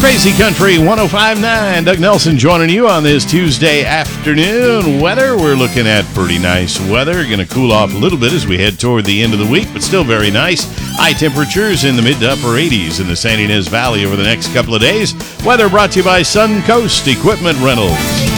Crazy Country 105.9. Doug Nelson joining you on this Tuesday afternoon. Weather, we're looking at pretty nice weather. Going to cool off a little bit as we head toward the end of the week, but still very nice. High temperatures in the mid to upper 80s in the San Ynez Valley over the next couple of days. Weather brought to you by Suncoast Equipment Rentals.